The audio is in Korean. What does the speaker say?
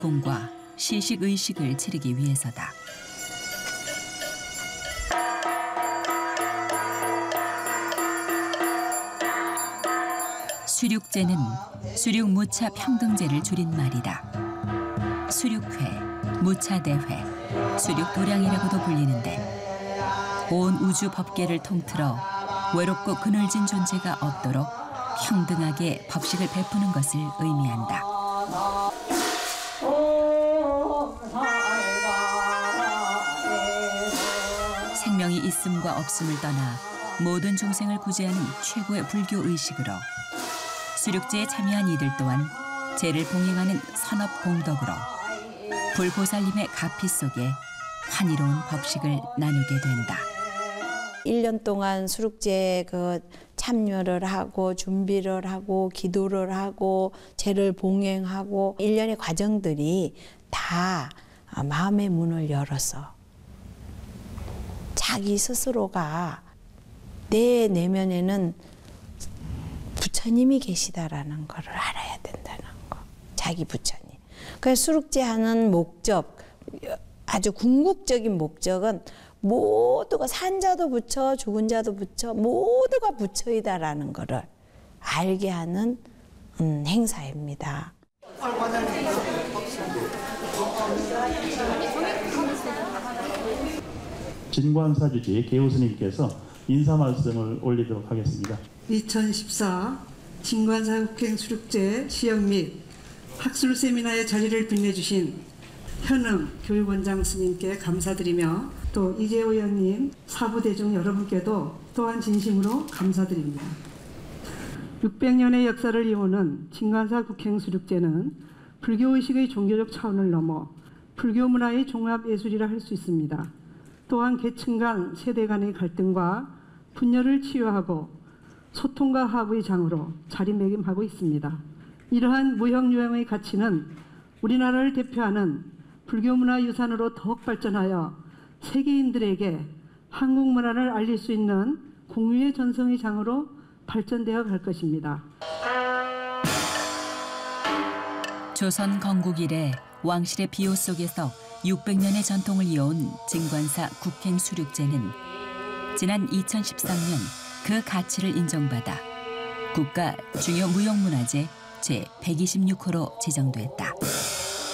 국공과 시식의식을 차리기 위해서다. 수륙제는 수륙무차 평등제를 줄인 말이다. 수륙회, 무차대회, 수륙도량이라고도 불리는데 온 우주 법계를 통틀어 외롭고 그늘진 존재가 없도록 평등하게 법식을 베푸는 것을 의미한다. 생명이 있음과 없음을 떠나 모든 중생을 구제하는 최고의 불교 의식으로 수륙제에 참여한 이들 또한 제를 봉행하는 선업 공덕으로 불보살님의 가피 속에 환희로운 법식을 나누게 된다. 1년 동안 수륙제에 참여를 하고 준비를 하고 기도를 하고 제를 봉행하고 1년의 과정들이 다 마음의 문을 열어서 자기 스스로가 내 내면에는 부처님이 계시다라는 것을 알아야 된다는 거. 자기 부처님. 그래서 수륙제 하는 목적, 아주 궁극적인 목적은 모두가 산 자도 부처, 죽은 자도 부처, 모두가 부처이다라는 것을 알게 하는 행사입니다. 진관사주지 개우스님께서 인사 말씀을 올리도록 하겠습니다. 2014 진관사국행 수륙제 시험 및 학술 세미나의 자리를 빛내주신 현응 교육원장 스님께 감사드리며 또 이재호 의원님, 사부대중 여러분께도 또한 진심으로 감사드립니다. 600년의 역사를 이루는 진관사국행 수륙제는 불교의식의 종교적 차원을 넘어 불교 문화의 종합예술이라 할 수 있습니다. 또한 계층 간, 세대 간의 갈등과 분열을 치유하고 소통과 화합의 장으로 자리매김하고 있습니다. 이러한 무형유형의 가치는 우리나라를 대표하는 불교 문화 유산으로 더욱 발전하여 세계인들에게 한국 문화를 알릴 수 있는 공유의 전성의 장으로 발전되어 갈 것입니다. 조선 건국 이래 왕실의 비호 속에서 600년의 전통을 이어온 진관사 국행 수륙제는 지난 2013년 그 가치를 인정받아 국가 중요 무형문화재 제126호로 지정됐다.